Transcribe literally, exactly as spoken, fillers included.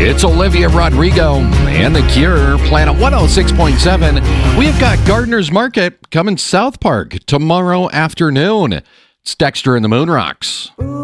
It's Olivia Rodrigo and The Cure, Planet one oh six point seven. We've got Gardener's Market coming South Park tomorrow afternoon. It's Dexter and the Moon Rocks.